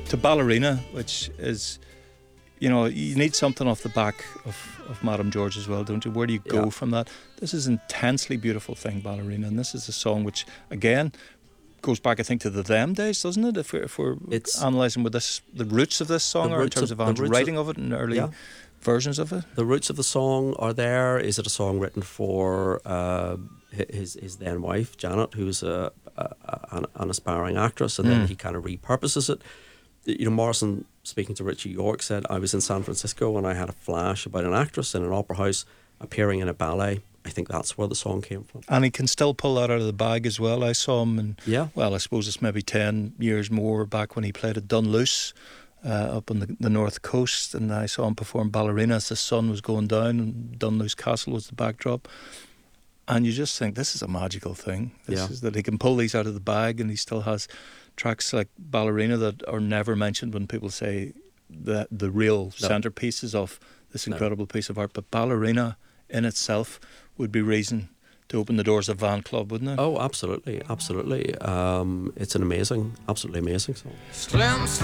to Ballerina, which is, you need something off the back of Madame George as well, don't you? Where do you go from that? This is an intensely beautiful thing, Ballerina, and this is a song which, again, goes back, I think, to the them days, doesn't it? If we're analysing with this, the roots of this song, or in terms of Anne's writing of it and early versions of it. The roots of the song are there. Is it a song written for his then wife, Janet, who's an aspiring actress, and then he kind of repurposes it? Morrison, speaking to Richie York, said, I was in San Francisco and I had a flash about an actress in an opera house appearing in a ballet. I think that's where the song came from. And he can still pull that out of the bag as well. I saw him, I suppose it's maybe 10 years more back when he played at Dunluce up on the north coast, and I saw him perform Ballerina as the sun was going down and Dunluce Castle was the backdrop. And you just think, this is a magical thing. This is that he can pull these out of the bag, and he still has tracks like Ballerina that are never mentioned when people say the real centerpieces of this incredible piece of art. But Ballerina in itself would be reason to open the doors of Van Club, wouldn't it? Oh, absolutely. It's an absolutely amazing song.